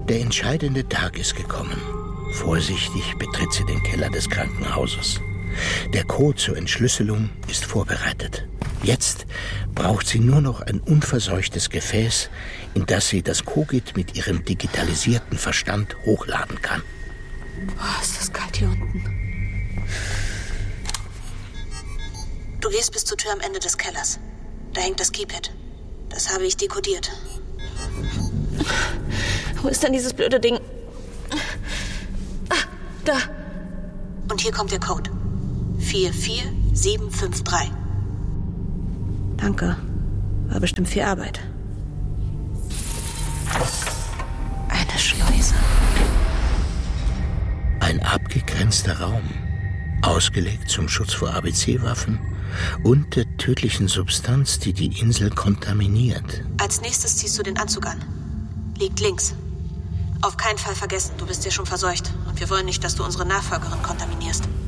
Der entscheidende Tag ist gekommen. Vorsichtig betritt sie den Keller des Krankenhauses. Der Code zur Entschlüsselung ist vorbereitet. Jetzt braucht sie nur noch ein unverseuchtes Gefäß, in das sie das Kogit mit ihrem digitalisierten Verstand hochladen kann. Oh, ist das kalt hier unten. Du gehst bis zur Tür am Ende des Kellers. Da hängt das Keypad. Das habe ich dekodiert. Wo ist denn dieses blöde Ding? Ah, da. Und hier kommt der Code. 44753. Danke. War bestimmt viel Arbeit. Eine Schleuse. Ein abgegrenzter Raum, ausgelegt zum Schutz vor ABC-Waffen und der tödlichen Substanz, die die Insel kontaminiert. Als nächstes ziehst du den Anzug an. Liegt links. Auf keinen Fall vergessen, du bist ja schon verseucht. Und wir wollen nicht, dass du unsere Nachfolgerin kontaminierst.